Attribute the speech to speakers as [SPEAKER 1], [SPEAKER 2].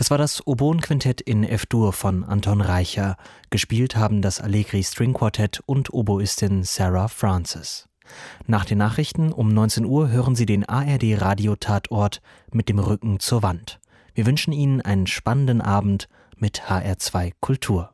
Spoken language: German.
[SPEAKER 1] Das war das Oboenquintett in F-Dur von Anton Reicher. Gespielt haben das Allegri String Quartett und Oboistin Sarah Francis. Nach den Nachrichten um 19 Uhr hören Sie den ARD-Radio-Tatort mit dem Rücken zur Wand. Wir wünschen Ihnen einen spannenden Abend mit HR2 Kultur.